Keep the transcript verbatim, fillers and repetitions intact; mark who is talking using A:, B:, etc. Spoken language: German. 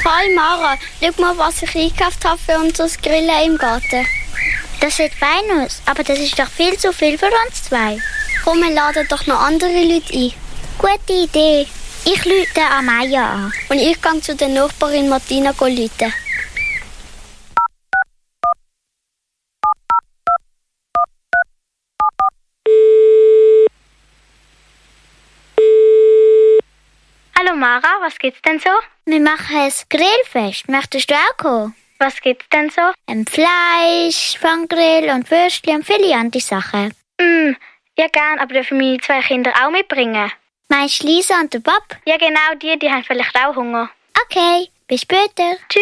A: Hi Mara, schau mal, was ich eingekauft habe für unser Grillen im Garten.
B: Das sieht fein aus, aber das ist doch viel zu viel für uns zwei.
A: Komm, wir laden doch noch andere Leute ein.
B: Gute Idee. Ich rufe an Maya an.
A: Und ich gehe zu der Nachbarin Martina rufen.
C: Hallo Mara, was gibt's denn so?
B: Wir machen ein Grillfest. Möchtest du auch kommen?
C: Was gibt's denn so?
B: Ein Fleisch, Fangrill und Würstchen und viele andere Sachen.
C: Mm, ja gern, aber dürfen meine zwei Kinder auch mitbringen?
B: Meinst du Lisa und der Bob?
C: Ja genau, die, die haben vielleicht auch Hunger.
B: Okay, bis später.
C: Tschüss.